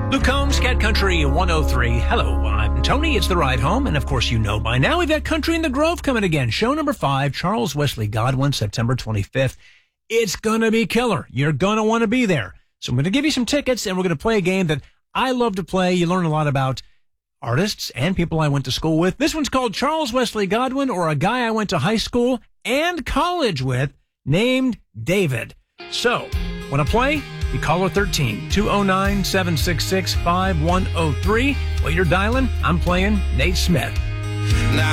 Luke Combs, Cat Country 103. Hello, I'm Tony. It's The Ride Home. And of course, you know by now we've got Country in the Grove coming again. Show number 5, Charles Wesley Godwin, September 25th. It's going to be killer. You're going to want to be there. So I'm going to give you some tickets and we're going to play a game that I love to play. You learn a lot about artists and people I went to school with. This one's called Charles Wesley Godwin, or a guy I went to high school and college with named David. So, want to play? You call her 13-209-766-5103. While you're dialing, I'm playing Nate Smith.